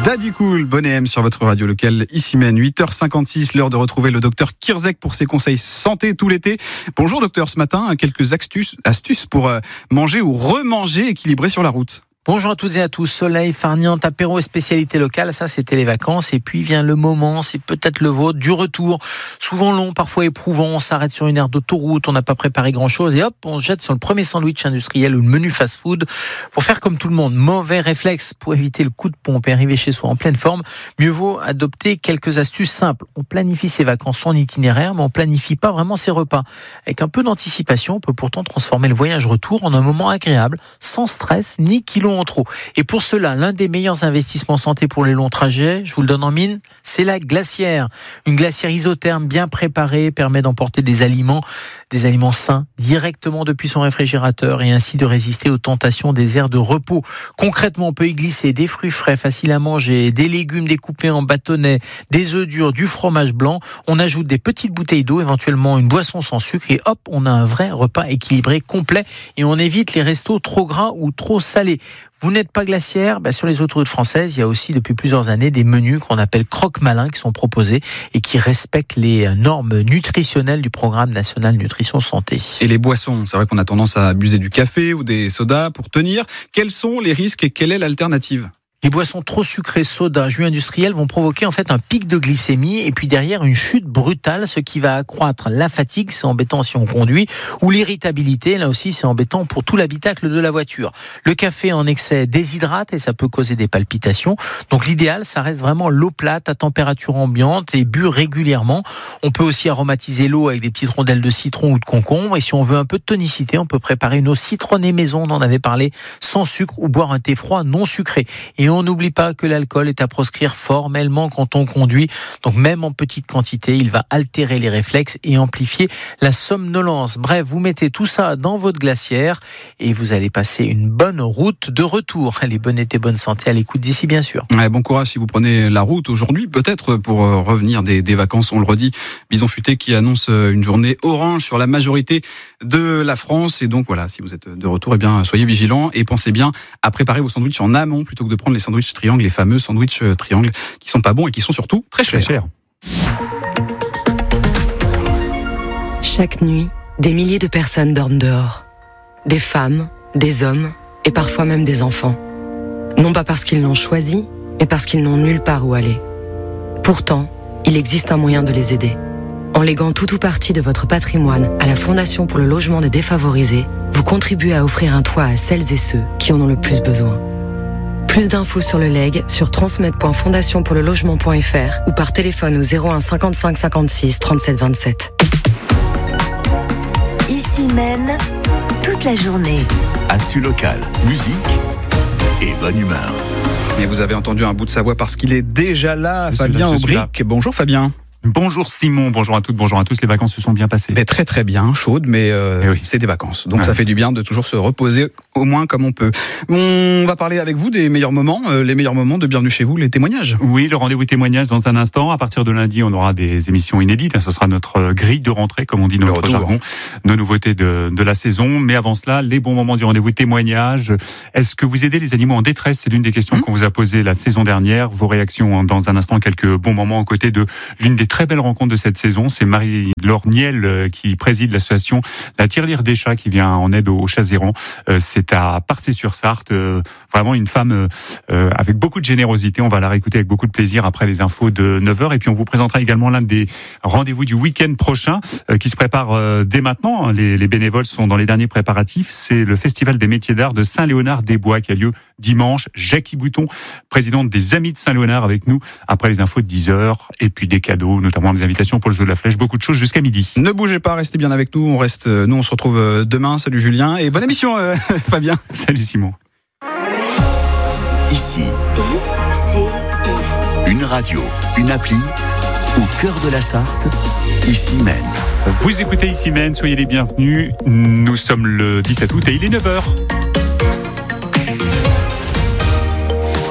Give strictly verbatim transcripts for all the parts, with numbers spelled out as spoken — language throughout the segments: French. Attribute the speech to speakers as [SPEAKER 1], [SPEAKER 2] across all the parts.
[SPEAKER 1] Daddy Cool, Bonnet M sur votre radio locale, ici même, huit heures cinquante-six, l'heure de retrouver le docteur Kirzek pour ses conseils santé tout l'été. Bonjour docteur, ce matin, quelques astuces, astuces pour manger ou remanger équilibré sur la route.
[SPEAKER 2] Bonjour à toutes et à tous, soleil, farniente, apéro et spécialité locale, ça c'était les vacances. Et puis vient le moment, c'est peut-être le vôtre, du retour. Souvent long, parfois éprouvant, on s'arrête sur une aire d'autoroute, on n'a pas préparé grand-chose et hop, on se jette sur le premier sandwich industriel ou le menu fast-food pour faire comme tout le monde. Mauvais réflexe pour éviter le coup de pompe et arriver chez soi en pleine forme. Mieux vaut adopter quelques astuces simples. On planifie ses vacances, son itinéraire, mais on planifie pas vraiment ses repas. Avec un peu d'anticipation, on peut pourtant transformer le voyage retour en un moment agréable, sans stress ni kilos en trop. Et pour cela, l'un des meilleurs investissements santé pour les longs trajets, je vous le donne en mine, c'est la glacière. Une glacière isotherme bien préparée permet d'emporter des aliments, des aliments sains directement depuis son réfrigérateur et ainsi de résister aux tentations des aires de repos. Concrètement, on peut y glisser des fruits frais faciles à manger, des légumes découpés en bâtonnets, des œufs durs, du fromage blanc. On ajoute des petites bouteilles d'eau, éventuellement une boisson sans sucre et hop, on a un vrai repas équilibré, complet et on évite les restos trop gras ou trop salés. Vous n'êtes pas glaciaire, bah sur les autoroutes françaises, il y a aussi depuis plusieurs années des menus qu'on appelle croque-malins qui sont proposés et qui respectent les normes nutritionnelles du programme national nutrition santé.
[SPEAKER 1] Et les boissons, c'est vrai qu'on a tendance à abuser du café ou des sodas pour tenir. Quels sont les risques et quelle est l'alternative ?
[SPEAKER 2] Les boissons trop sucrées, soda, jus industriels vont provoquer en fait un pic de glycémie et puis derrière une chute brutale, ce qui va accroître la fatigue, c'est embêtant si on conduit, ou l'irritabilité, là aussi c'est embêtant pour tout l'habitacle de la voiture. Le café en excès déshydrate et ça peut causer des palpitations. Donc l'idéal, ça reste vraiment l'eau plate à température ambiante et bu régulièrement. On peut aussi aromatiser l'eau avec des petites rondelles de citron ou de concombre et si on veut un peu de tonicité, on peut préparer une eau citronnée maison, on en avait parlé, sans sucre ou boire un thé froid non sucré. Et Et on n'oublie pas que l'alcool est à proscrire formellement quand on conduit. Donc même en petite quantité, il va altérer les réflexes et amplifier la somnolence. Bref, vous mettez tout ça dans votre glacière et vous allez passer une bonne route de retour. Allez, bonne été, bonne santé à l'écoute d'ici bien sûr.
[SPEAKER 1] Ouais, bon courage si vous prenez la route aujourd'hui, peut-être pour revenir des, des vacances, on le redit. Bison Futé qui annonce une journée orange sur la majorité de la France. Et donc voilà, si vous êtes de retour, eh bien soyez vigilants et pensez bien à préparer vos sandwichs en amont plutôt que de prendre les sandwichs triangles, les fameux sandwichs triangles qui sont pas bons et qui sont surtout très chers.
[SPEAKER 3] Très cher.
[SPEAKER 4] Chaque nuit, des milliers de personnes dorment dehors. Des femmes, des hommes et parfois même des enfants. Non pas parce qu'ils l'ont choisi, mais parce qu'ils n'ont nulle part où aller. Pourtant, il existe un moyen de les aider. En léguant tout ou partie de votre patrimoine à la Fondation pour le logement des défavorisés, vous contribuez à offrir un toit à celles et ceux qui en ont le plus besoin. Plus d'infos sur le legs sur transmet point fondation pour le logement point f r ou par téléphone au zéro un cinquante-cinq cinquante-six trente-sept vingt-sept.
[SPEAKER 5] Ici Maine, toute la journée.
[SPEAKER 6] Actu locale, musique et bonne humeur.
[SPEAKER 1] Et vous avez entendu un bout de sa voix parce qu'il est déjà là,
[SPEAKER 3] Je
[SPEAKER 1] Fabien
[SPEAKER 3] là,
[SPEAKER 1] Aubric. Bonjour Fabien.
[SPEAKER 3] Bonjour Simon, bonjour à toutes, bonjour à tous. Les vacances se sont bien passées.
[SPEAKER 1] Mais très très bien, chaude, mais euh,
[SPEAKER 3] oui.
[SPEAKER 1] c'est des vacances. Donc
[SPEAKER 3] ouais.
[SPEAKER 1] ça fait du bien de toujours se reposer au moins comme on peut. On va parler avec vous des meilleurs moments, euh, les meilleurs moments de Bienvenue chez vous, les témoignages.
[SPEAKER 3] Oui, le rendez-vous témoignage dans un instant. À partir de lundi, on aura des émissions inédites. Ce sera notre grille de rentrée, comme on dit dans notre jargon, nos nouveautés de, de la saison. Mais avant cela, les bons moments du rendez-vous témoignage. Est-ce que vous aidez les animaux en détresse ? C'est l'une des questions mmh. qu'on vous a posées la saison dernière. Vos réactions dans un instant, quelques bons moments aux côtés de l'une des très belles rencontres de cette saison. C'est Marie-Laure Niel qui préside l'association La Tirelire des Chats qui vient en aide aux chats errants. C'est à Parçay-sur-Sarthe. Vraiment une femme avec beaucoup de générosité. On va la réécouter avec beaucoup de plaisir après les infos de neuf heures. Et puis on vous présentera également l'un des rendez-vous du week-end prochain qui se prépare dès maintenant. Les, les bénévoles sont dans les derniers préparatifs. C'est le Festival des métiers d'art de Saint-Léonard-des-Bois qui a lieu dimanche. Jackie Bouton, présidente des Amis de Saint-Léonard, avec nous après les infos de dix heures. Et puis des cadeaux, notamment des invitations pour le Zoo de la Flèche. Beaucoup de choses jusqu'à midi.
[SPEAKER 1] Ne bougez pas, restez bien avec nous. On reste, nous, on se retrouve demain. Salut Julien et bonne émission, euh, Fabien.
[SPEAKER 3] Salut Simon.
[SPEAKER 6] Ici,
[SPEAKER 5] I C I.
[SPEAKER 6] une radio, une appli, au cœur de la Sarthe, ici même.
[SPEAKER 3] Vous écoutez Ici Maine, soyez les bienvenus. Nous sommes le dix-sept août et il est neuf heures.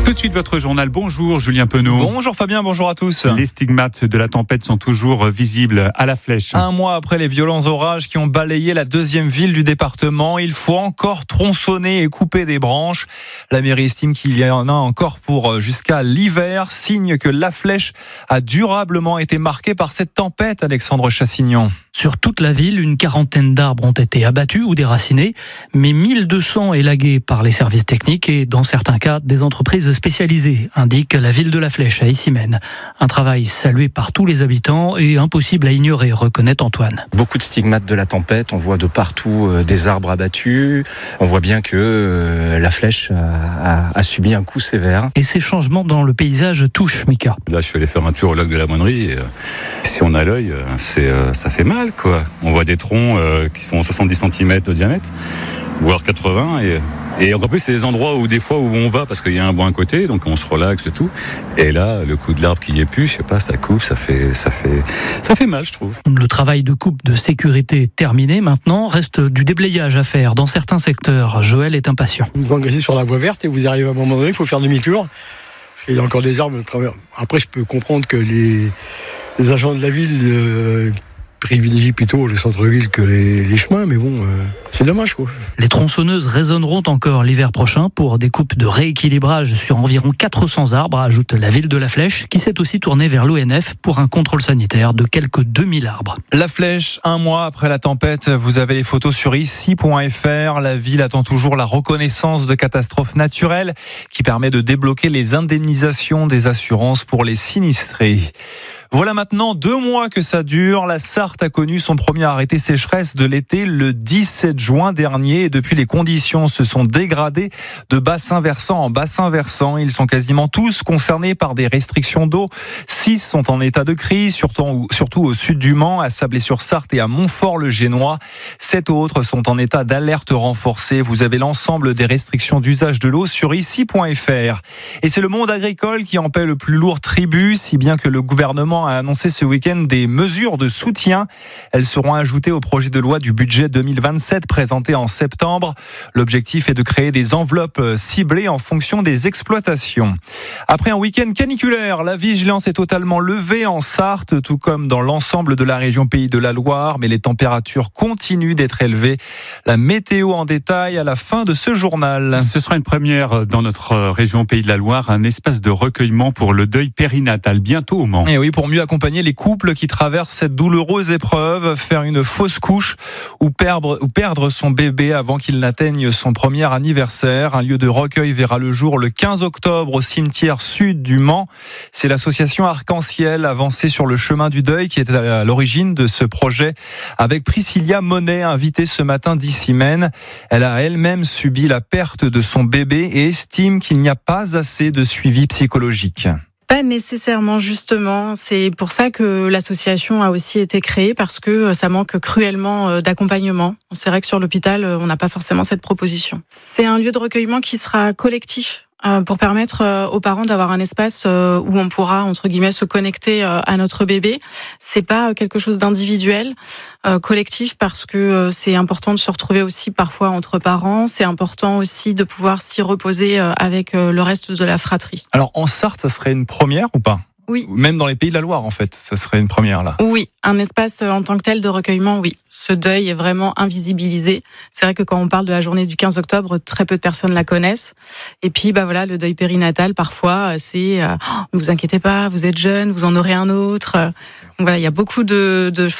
[SPEAKER 3] Tout de suite, votre journal. Bonjour, Julien Penaud.
[SPEAKER 7] Bonjour Fabien, bonjour à tous.
[SPEAKER 3] Les stigmates de la tempête sont toujours visibles à la Flèche.
[SPEAKER 7] Un mois après les violents orages qui ont balayé la deuxième ville du département, il faut encore tronçonner et couper des branches. La mairie estime qu'il y en a encore pour jusqu'à l'hiver, signe que la Flèche a durablement été marquée par cette tempête, Alexandre Chassignon.
[SPEAKER 8] Sur toute la ville, une quarantaine d'arbres ont été abattus ou déracinés, mais mille deux cents élagués par les services techniques et, dans certains cas, des entreprises spécialisées, indique la ville de la Flèche à Issymène. Un travail salué par tous les habitants et impossible à ignorer, reconnaît Antoine.
[SPEAKER 9] Beaucoup de stigmates de la tempête, on voit de partout euh, des arbres abattus, on voit bien que euh, la Flèche a, a, a subi un coup sévère.
[SPEAKER 8] Et ces changements dans le paysage touchent Mika.
[SPEAKER 10] Là, je suis allé faire un tour au lac de la Moinerie et, euh, si on a l'œil, euh, c'est, euh, ça fait mal, quoi. On voit des troncs euh, qui font soixante-dix centimètres de diamètre, voire quatre-vingts, et, et encore plus, c'est des endroits où des fois où on va parce qu'il y a un bois à côté, donc on se relaxe et tout. Et là, le coup de l'arbre qui y est plus, je sais pas, ça coupe, ça fait, ça fait, ça fait mal, je trouve.
[SPEAKER 8] Le travail de coupe de sécurité est terminé. Maintenant, reste du déblayage à faire dans certains secteurs. Joël est impatient.
[SPEAKER 11] Vous engagez sur la voie verte et vous arrivez à un moment donné, il faut faire demi-tour parce qu'il y a encore des arbres de travers. Après, je peux comprendre que les, les agents de la ville euh, privilégie plutôt le centre-ville que les, les chemins, mais bon, euh, c'est dommage, quoi.
[SPEAKER 8] Les tronçonneuses résonneront encore l'hiver prochain pour des coupes de rééquilibrage sur environ quatre cents arbres, ajoute la ville de la Flèche, qui s'est aussi tournée vers l'O N F pour un contrôle sanitaire de quelques deux mille arbres.
[SPEAKER 7] La Flèche, un mois après la tempête, vous avez les photos sur ici point f r. La ville attend toujours la reconnaissance de catastrophe naturelle qui permet de débloquer les indemnisations des assurances pour les sinistrés. Voilà maintenant deux mois que ça dure. La Sarthe a connu son premier arrêté sécheresse de l'été le dix-sept juin dernier. Et depuis, les conditions se sont dégradées de bassin versant en bassin versant. Ils sont quasiment tous concernés par des restrictions d'eau. Six sont en état de crise, surtout, surtout au sud du Mans, à Sablé-sur-Sarthe et à Montfort-le-Génois. Sept autres sont en état d'alerte renforcée. Vous avez l'ensemble des restrictions d'usage de l'eau sur ici point f r. Et c'est le monde agricole qui en paie le plus lourd tribut, si bien que le gouvernement a annoncé ce week-end des mesures de soutien. Elles seront ajoutées au projet de loi du budget deux mille vingt-sept présenté en septembre. L'objectif est de créer des enveloppes ciblées en fonction des exploitations. Après un week-end caniculaire, la vigilance est totalement levée en Sarthe, tout comme dans l'ensemble de la région Pays de la Loire, mais les températures continuent d'être élevées. La météo en détail à la fin de ce journal.
[SPEAKER 3] Ce sera une première dans notre région Pays de la Loire, un espace de recueillement pour le deuil périnatal, bientôt au Mans.
[SPEAKER 7] Et oui, pour mieux accompagner les couples qui traversent cette douloureuse épreuve, faire une fausse couche ou perdre, ou perdre son bébé avant qu'il n'atteigne son premier anniversaire. Un lieu de recueil verra le jour le quinze octobre au cimetière sud du Mans. C'est l'association Arc-en-Ciel, avancée sur le chemin du deuil, qui est à l'origine de ce projet, avec Priscilla Monet, invitée ce matin d'Issymène. Elle a elle-même subi la perte de son bébé et estime qu'il n'y a pas assez de suivi psychologique.
[SPEAKER 12] Pas nécessairement, justement. C'est pour ça que l'association a aussi été créée, parce que ça manque cruellement d'accompagnement. C'est vrai que sur l'hôpital, on n'a pas forcément cette proposition. C'est un lieu de recueillement qui sera collectif, pour permettre aux parents d'avoir un espace où on pourra, entre guillemets, se connecter à notre bébé. C'est pas quelque chose d'individuel, collectif, parce que c'est important de se retrouver aussi parfois entre parents. C'est important aussi de pouvoir s'y reposer avec le reste de la fratrie.
[SPEAKER 7] Alors en Sarthe, ça serait une première ou pas ?
[SPEAKER 12] Oui.
[SPEAKER 7] Même dans les Pays de la Loire, en fait, ça serait une première là.
[SPEAKER 12] Oui, un espace en tant que tel de recueillement, oui. Ce deuil est vraiment invisibilisé. C'est vrai que quand on parle de la journée du quinze octobre, très peu de personnes la connaissent. Et puis, bah voilà, le deuil périnatal, parfois, c'est euh, « ne vous inquiétez pas, vous êtes jeune, vous en aurez un autre ». Donc voilà, il y a beaucoup de, de